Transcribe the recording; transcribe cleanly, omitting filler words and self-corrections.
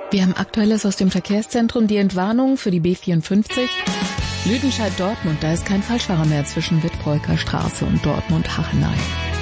Wir haben Aktuelles aus dem Verkehrszentrum, die Entwarnung für die B54. Lüdenscheid-Dortmund, da ist kein Falschfahrer mehr zwischen Wittbreuker Straße und Dortmund-Hachenay.